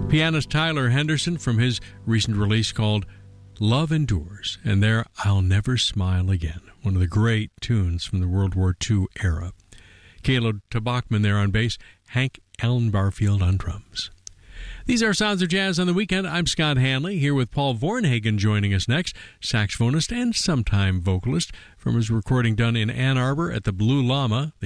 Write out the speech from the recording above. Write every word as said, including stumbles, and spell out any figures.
Pianist Tyler Henderson from his recent release called Love Endures, and there, I'll Never Smile Again, one of the great tunes from the World War Two era. Caleb Tabachman there on bass, Hank Allen Barfield on drums. These are Sounds of Jazz on the Weekend. I'm Scott Hanley, here with Paul Vornhagen joining us next, saxophonist and sometime vocalist from his recording done in Ann Arbor at the Blue Llama.